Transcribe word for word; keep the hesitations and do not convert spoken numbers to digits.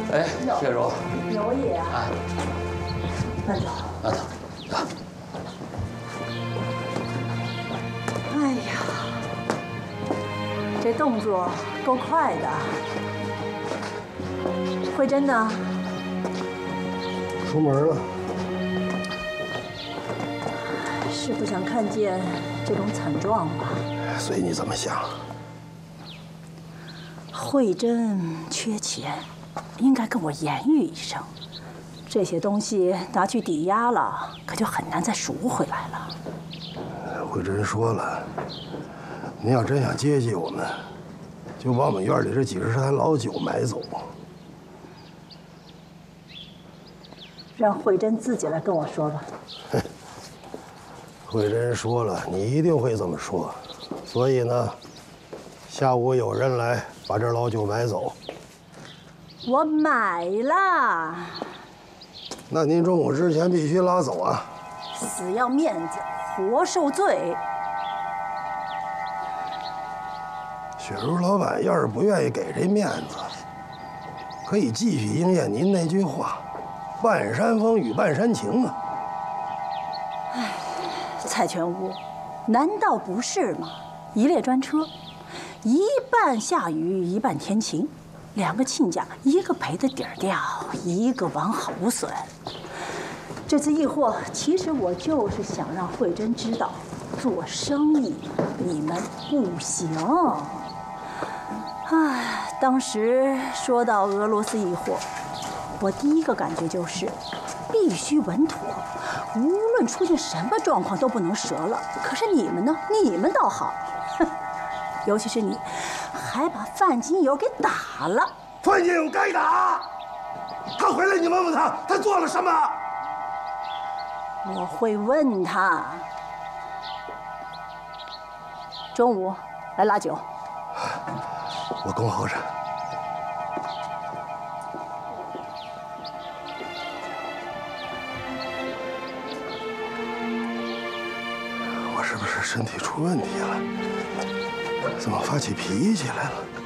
哎，月柔， 柔爷啊， 哎， 慢走， 慢走，走。 哎呀，这动作够快的。慧珍呢？ 出门了。 是不想看见这种惨状吧？ 随你怎么想。 慧珍缺钱，应该跟我言语一声。这些东西拿去抵押了，可就很难再赎回来了。 慧珍说了，您要真想接济我们，就把我们院里这几十坛老酒买走。 让慧珍自己来跟我说吧。 慧珍说了，你一定会这么说，所以呢，下午有人来把这老酒买走。 我买了。 那您中午之前必须拉走啊！ 死要面子，活受罪。 雪茹老板要是不愿意给这面子，可以继续应验您那句话：“半山风雨半山晴”啊。 唉，蔡全屋，难道不是吗？一列专车，一半下雨，一半天晴，两个亲家，一个赔的底儿掉，一个完好无损。这次易货，其实我就是想让慧珍知道，做生意你们不行。唉，当时说到俄罗斯易货，我第一个感觉就是必须稳妥，无论出现什么状况都不能折了。可是你们呢？你们倒好，哼，尤其是你，还把范金友给打了。 范金友该打，他回来你问问他，他做了什么？ 我会问他。中午来拉酒。 我恭候着。我是不是身体出问题了？怎么发起脾气来了？